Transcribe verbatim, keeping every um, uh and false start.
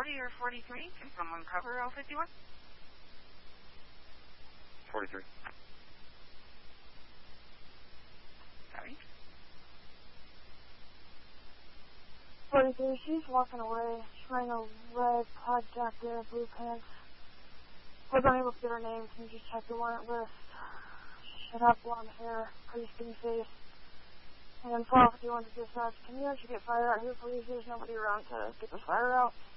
forty or forty-three? Can someone cover L fifty-one? forty-three. Sorry. forty-three, she's walking away. She's wearing a red pod jacket, blue pants. Was unable to get her name. Can you just check the warrant list? Should have blonde hair, pretty skinny face. And then twelve, if you want to dispatch, can you actually get fire out here, please? There's nobody around to get the fire out.